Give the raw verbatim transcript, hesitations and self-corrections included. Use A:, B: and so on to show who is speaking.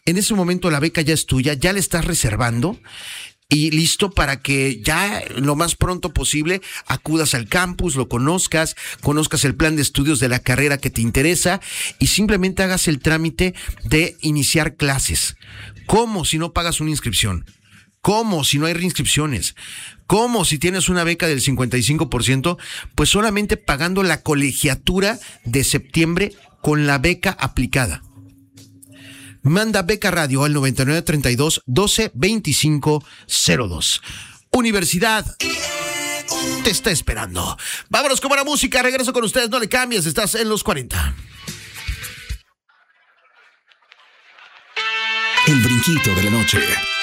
A: en ese momento la beca ya es tuya, ya la estás reservando y listo para que ya lo más pronto posible acudas al campus, lo conozcas, conozcas el plan de estudios de la carrera que te interesa y simplemente hagas el trámite de iniciar clases. ¿Cómo si no pagas una inscripción? ¿Cómo si no hay reinscripciones? ¿Cómo si tienes una beca del cincuenta y cinco por ciento? Pues solamente pagando la colegiatura de septiembre con la beca aplicada. Manda beca radio al noventa y nueve treinta y dos doce veinticinco cero dos. Universidad te está esperando. Vámonos con buena música. Regreso con ustedes. No le cambies. Estás en los cuarenta.
B: El brinquito de la noche.